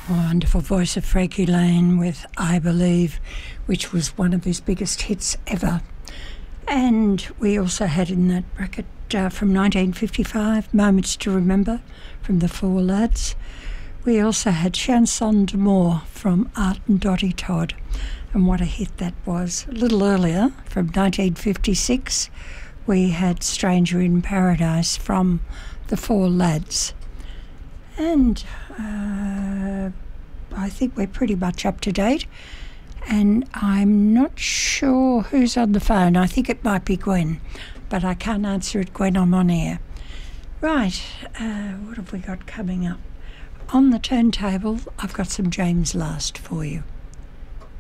Wonderful voice of Frankie Lane with I Believe, which was one of his biggest hits ever. And we also had in that bracket from 1955, Moments to Remember from the Four Lads. We also had Chanson d'Amour from Art and Dottie Todd, and what a hit that was. A little earlier, from 1956, we had Stranger in Paradise from the Four Lads. And I think we're pretty much up to date. And I'm not sure who's on the phone. I think it might be Gwen, but I can't answer it, Gwen. I'm on air. Right, what have we got coming up? On the turntable, I've got some James Last for you.